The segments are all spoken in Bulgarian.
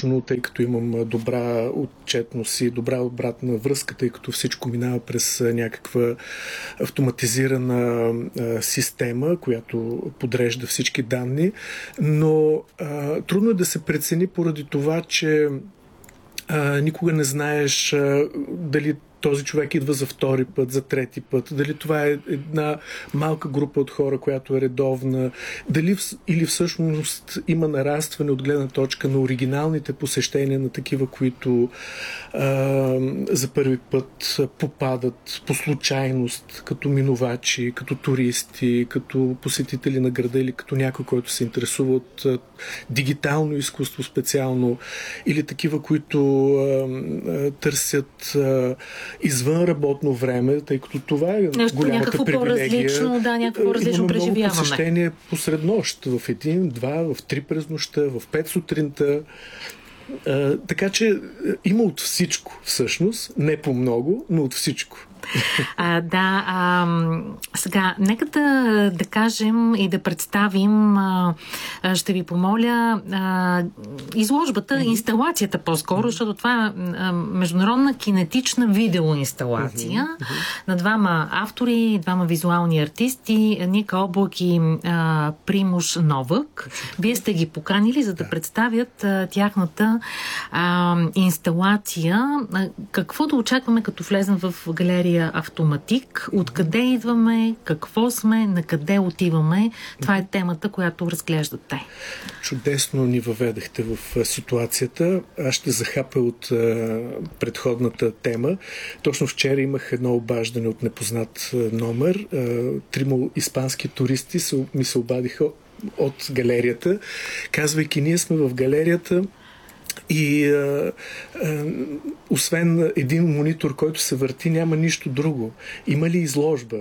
лично, тъй като имам добра отчетност и добра обратна връзка, тъй като всичко минава през някаква автоматизирана система, която подрежда всички данни, но трудно е да се прецени поради това, че никога не знаеш дали този човек идва за втори път, за трети път, дали това е една малка група от хора, която е редовна, дали или всъщност има нарастване от гледна точка на оригиналните посещения на такива, които за първи път попадат по случайност, като минувачи, като туристи, като посетители на града или като някой, който се интересува от дигитално изкуство специално, или такива, които търсят извън работно време, тъй като това е голямата привилегия. Някакво по-различно преживяване. Много посещение посред нощ, в 1, 2, в 3 през нощта, в 5 сутринта. Така че има от всичко, всъщност. Не по много, но от всичко. Сега, нека да кажем и да представим, ще ви помоля, изложбата, инсталацията по-скоро, защото това е международна кинетична видеоинсталация на двама автори, двама визуални артисти, Ника Облак и Примуш Новак. Вие сте ги поканили, за да представят тяхната инсталация. Какво да очакваме, като влезем в галерия Автоматик? Откъде идваме? Какво сме? На къде отиваме? Това е темата, която разглеждате. Чудесно ни въведахте в ситуацията. Аз ще захапя от предходната тема. Точно вчера имах едно обаждане от непознат номер. 3 испански туристи ми се обадиха от галерията, казвайки: ние сме в галерията и освен един монитор, който се върти, няма нищо друго. Има ли изложба?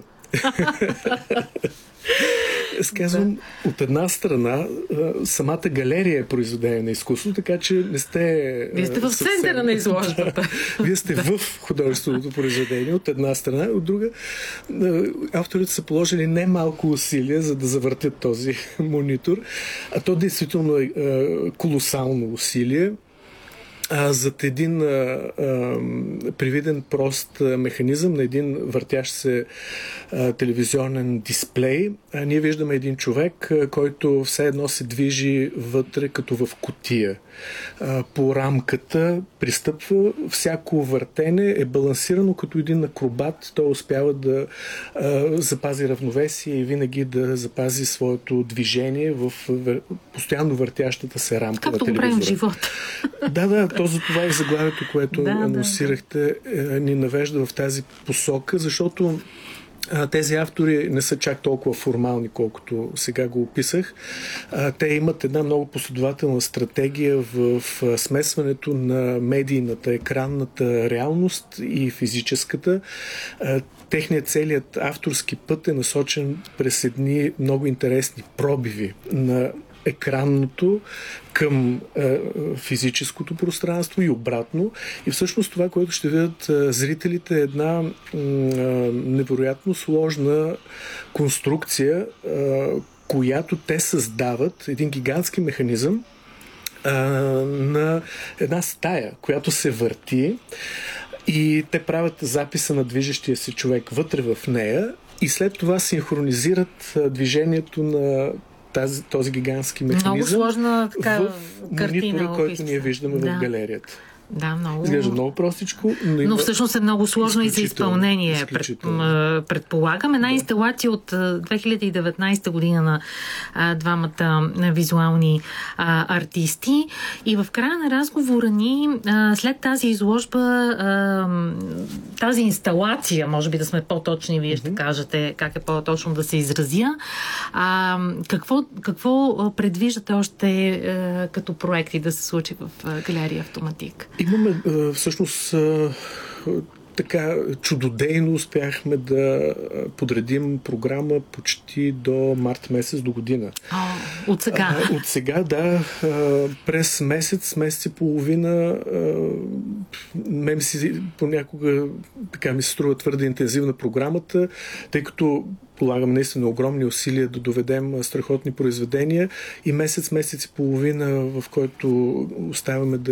Сказвам, от една страна, самата галерия е произведение на изкуство, така че не сте... Вие сте в центъра на изложбата. Вие сте в художественото произведение, от една страна, от друга. Авторите са положили немалко усилия, за да завъртят този монитор, а то действително е колосално усилие. Зад един привиден прост механизъм на един въртящ се телевизионен дисплей, ние виждаме един човек, който все едно се движи вътре като в кутия. По рамката пристъпва, всяко въртене е балансирано като един акробат. Той успява да запази равновесие и винаги да запази своето движение в постоянно въртящата се рамка на телевизора. Както го правим в живота. Да, за това и заглавието, което анонсирахте, ни навежда в тази посока, защото тези автори не са чак толкова формални, колкото сега го описах. Те имат една много последователна стратегия в смесването на медийната, екранната реалност и физическата. Техният целият авторски път е насочен през едни много интересни пробиви на екранното към физическото пространство и обратно. И всъщност това, което ще видят зрителите, е една невероятно сложна конструкция, която те създават, един гигантски механизъм на една стая, която се върти, и те правят записа на движещия се човек вътре в нея и след това синхронизират движението на този гигантски механизъм. Много сложна в монитора, който ние виждаме в галерията. Да, много. Изглежда много простичко, но всъщност е много сложно и за изпълнение. Предполагам, една инсталация от 2019 година на двамата визуални артисти. И в края на разговора ни, след тази изложба, тази инсталация, може би да сме по-точни, вие ще кажете как е по-точно да се изразя. Какво предвиждате още като проекти да се случи в галерия Автоматик? Имаме всъщност така чудодейно успяхме да подредим програма почти до март месец до година. От сега? От сега, да. През месец и половина мен си понякога така ми се струва твърде интензивна програмата, тъй като полагам наистина огромни усилия да доведем страхотни произведения и месец и половина, в който оставяме да